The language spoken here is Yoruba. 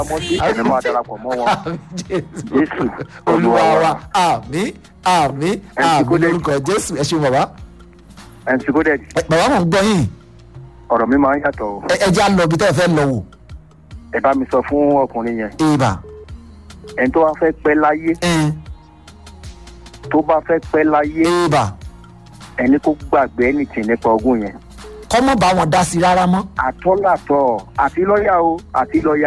ọmọ tí ẹ̀mí máa darapọ̀ mọ́ wọn. Àmín Jésù. Jésù Olúwa wa. Àmín àmín àmín lórúkọ Jésù. Ẹ ṣeun bàbá. MC Coded, Bàbá mò ń gbọ́ yín. ọ̀rọ̀ mi máa ń yàtọ̀ o. Ẹ jẹ́ à lọ ibi tẹ́ ẹ fẹ́ lọ wò. Ẹ bá mi sọ fún ọkùnrin yẹn, Ìbà. ẹni tó bá fẹ́ pẹ́ láyé, tó bá fẹ́ pẹ́ láyé, Ìbà. ẹni kó gbàgbé anything nípa ogún yẹn. Kọ́mọ́ bá wọn dá sí rárá mọ́. Àtọ́làtọ̀ àti lọ́ọ̀yà o àti lọ́ọ̀yà.